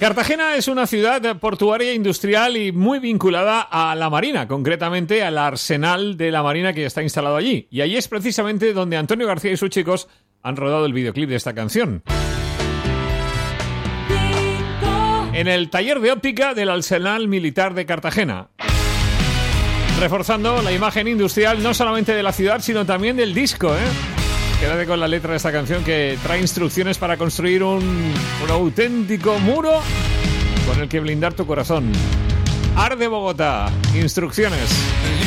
Cartagena es una ciudad portuaria industrial y muy vinculada a la Marina, concretamente al arsenal de la Marina que está instalado allí. Y allí es precisamente donde Antonio García y sus chicos han rodado el videoclip de esta canción. En el taller de óptica del Arsenal Militar de Cartagena, reforzando la imagen industrial no solamente de la ciudad, sino también del disco, Quédate con la letra de esta canción que trae instrucciones para construir un auténtico muro con el que blindar tu corazón. Arde Bogotá, instrucciones.